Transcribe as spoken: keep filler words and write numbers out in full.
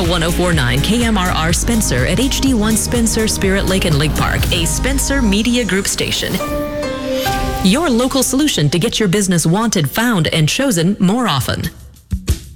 one oh four point nine K M R R Spencer at H D one Spencer, Spirit Lake and Lake Park, a Spencer Media Group station. Your local solution to get your business wanted, found, and chosen more often.